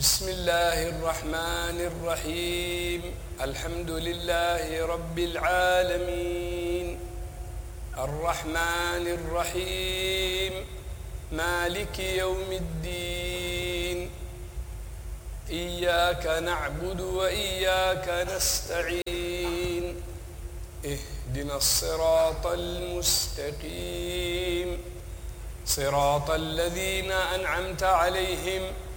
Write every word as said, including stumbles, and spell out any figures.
بسم الله الرحمن الرحيم. الحمد لله رب العالمين، الرحمن الرحيم، مالك يوم الدين. إياك نعبد وإياك نستعين. اهدنا الصراط المستقيم، صراط الذين أنعمت عليهم